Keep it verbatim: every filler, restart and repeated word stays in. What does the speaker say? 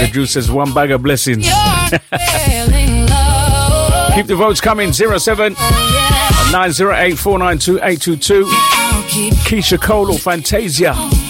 The Drew says one bag of blessings. Keep the votes coming. zero seven nine zero eight four nine two eight two two. Keisha Cole or Fantasia.